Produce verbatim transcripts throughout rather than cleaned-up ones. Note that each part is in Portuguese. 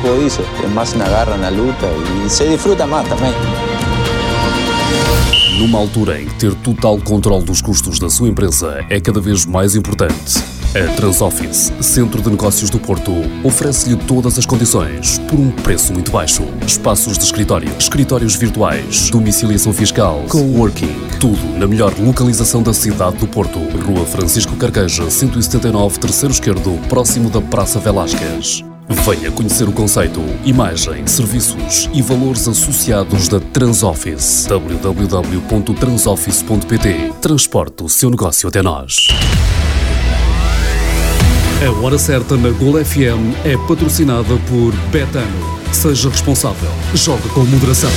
vos dice, es más na garra, na luta y se disfruta más também. Numa altura em que ter total controle dos custos da sua empresa é cada vez mais importante, a Transoffice, Centro de Negócios do Porto, oferece-lhe todas as condições por um preço muito baixo. Espaços de escritório, escritórios virtuais, domiciliação fiscal, coworking, tudo na melhor localização da cidade do Porto. Rua Francisco Carqueja, cento e setenta e nove, terceiro esquerdo, próximo da Praça Velásquez. Venha conhecer o conceito, imagem, serviços e valores associados da Transoffice. w w w ponto transoffice ponto p t. Transporte o seu negócio até nós. A Hora Certa na Gol F M é patrocinada por Betano. Seja responsável. Jogue com moderação.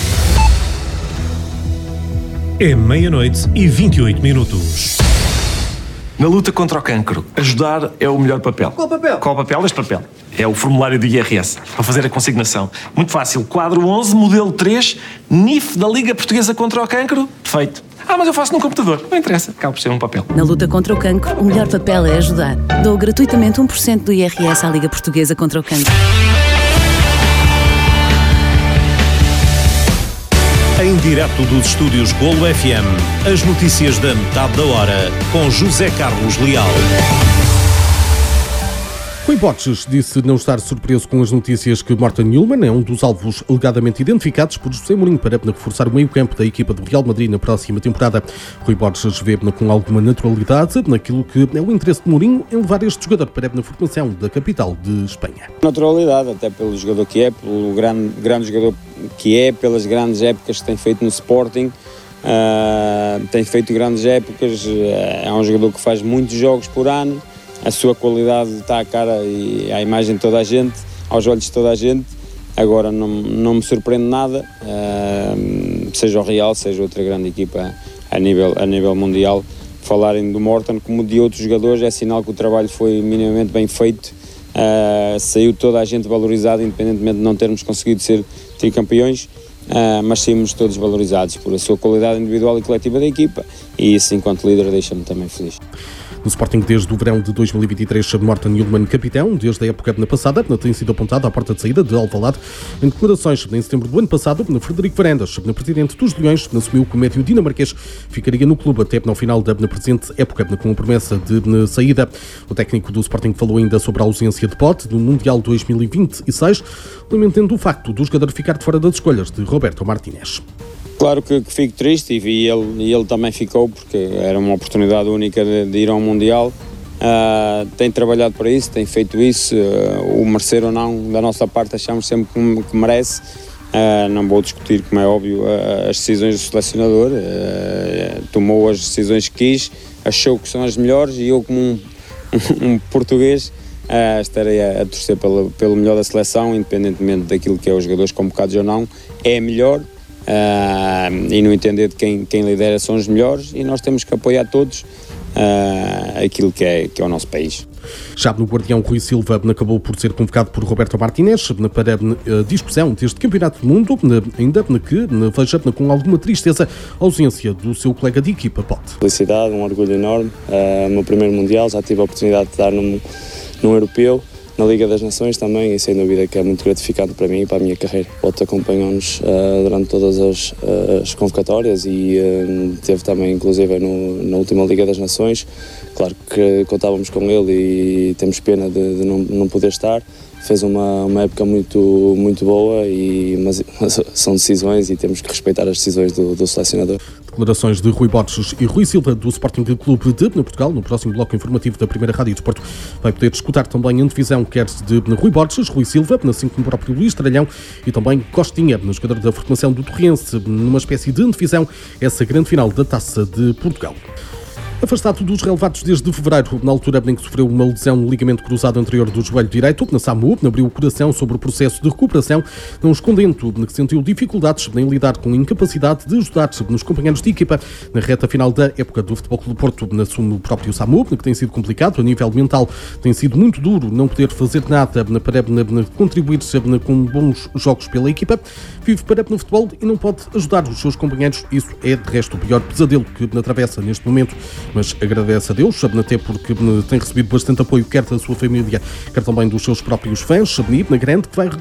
É meia-noite e vinte e oito minutos. Na luta contra o cancro, ajudar é o melhor papel. Qual papel? Qual papel? Este papel. É o formulário do I R S, para fazer a consignação. Muito fácil. Quadro onze, modelo três, N I F da Liga Portuguesa contra o Cancro. Feito. Ah, mas eu faço num computador. Não interessa. Acaba por ser um papel. Na luta contra o cancro, o melhor papel é ajudar. Dou gratuitamente um por cento do I R S à Liga Portuguesa contra o Cancro. Em direto dos estúdios Golo F M, as notícias da metade da hora, com José Carlos Leal. Rui Borges disse não estar surpreso com as notícias que Morten Hjulmand é um dos alvos alegadamente identificados por José Mourinho para reforçar o meio-campo da equipa do Real Madrid na próxima temporada. Rui Borges vê com alguma naturalidade naquilo que é o interesse de Mourinho em levar este jogador para a formação da capital de Espanha. Naturalidade, até pelo jogador que é, pelo grande, grande jogador que é, pelas grandes épocas que tem feito no Sporting. Uh, tem feito grandes épocas, uh, é um jogador que faz muitos jogos por ano. A sua qualidade está à cara e à imagem de toda a gente, aos olhos de toda a gente. Agora não, não me surpreende nada, uh, seja o Real, seja outra grande equipa a nível, a nível mundial. Falarem do Morten como de outros jogadores é sinal que o trabalho foi minimamente bem feito. Uh, saiu toda a gente valorizada, independentemente de não termos conseguido ser tricampeões, uh, mas saímos todos valorizados por a sua qualidade individual e coletiva da equipa, e isso, enquanto líder, deixa-me também feliz. No Sporting, desde o verão de dois mil e vinte e três, Morten Hjulmand capitão, desde a época passada, tem sido apontado à porta de saída de Alvalade. Em declarações em setembro do ano passado, Frederico Varandas, presidente dos Leões, assumiu que o médio dinamarquês ficaria no clube até no final da presente época, com a promessa de saída. O técnico do Sporting falou ainda sobre a ausência de Pote do Mundial dois mil e vinte e seis, lamentando o facto do jogador ficar de fora das escolhas de Roberto Martínez. Claro que, que fico triste e ele, e ele também ficou, porque era uma oportunidade única de, de ir ao Mundial. Uh, tem trabalhado para isso, tem feito isso, uh, o merecer ou não, da nossa parte achamos sempre que, que merece. Uh, não vou discutir, como é óbvio, uh, as decisões do selecionador, uh, tomou as decisões que quis, achou que são as melhores e eu, como um, um português, uh, estarei a, a torcer pelo, pelo melhor da seleção, independentemente daquilo que é os jogadores convocados ou não, é melhor. Uh, e no entender de quem, quem lidera são os melhores e nós temos que apoiar todos uh, aquilo que é, que é o nosso país. Já no Guardião, Rui Silva acabou por ser convocado por Roberto Martínez para a discussão deste Campeonato do Mundo, ainda que veja com alguma tristeza a ausência do seu colega de equipa, Pote. Felicidade, um orgulho enorme, uh, no primeiro Mundial já tive a oportunidade de dar num, num Europeu, na Liga das Nações também, e sem dúvida que é muito gratificante para mim e para a minha carreira. O Pote acompanhou-nos uh, durante todas as, uh, as convocatórias e uh, teve também, inclusive, no, na última Liga das Nações. Claro que contávamos com ele e temos pena de, de não, não poder estar. Fez uma, uma época muito, muito boa, e, mas, mas são decisões e temos que respeitar as decisões do, do selecionador. Declarações de Rui Borges e Rui Silva do Sporting Clube de Portugal. No próximo bloco informativo da Primeira Rádio de Porto vai poder escutar também a divisão quer de Rui Borges, Rui Silva, assim como o próprio Luís Tralhão e também Costinha, no jogador da formação do Torrense, numa espécie de divisão, essa grande final da Taça de Portugal. Afastado dos relevados desde fevereiro, na altura em que sofreu uma lesão no ligamento cruzado anterior do joelho direito, na SAMU, abriu o coração sobre o processo de recuperação, não escondendo que sentiu dificuldades em lidar com a incapacidade de ajudar nos companheiros de equipa na reta final da época do Futebol Clube Porto. Assume o próprio SAMU, que tem sido complicado a nível mental, tem sido muito duro não poder fazer nada para contribuir com bons jogos pela equipa. Vive para no futebol e não pode ajudar os seus companheiros. Isso é, de resto, o pior pesadelo que atravessa neste momento. Mas agradece a Deus, até porque tem recebido bastante apoio, quer da sua família, quer também dos seus próprios fãs, na grande, que vai